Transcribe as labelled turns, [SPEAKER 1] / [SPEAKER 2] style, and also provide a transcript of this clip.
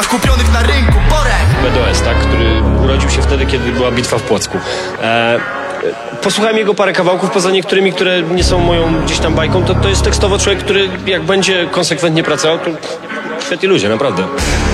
[SPEAKER 1] kupionych na rynku. Borek
[SPEAKER 2] BDS, tak? Który urodził się wtedy, kiedy była bitwa w Płocku. Posłuchałem jego parę kawałków, poza niektórymi, które nie są moją gdzieś tam bajką, to jest tekstowo człowiek, który jak będzie konsekwentnie pracował, to świetni ludzie, naprawdę.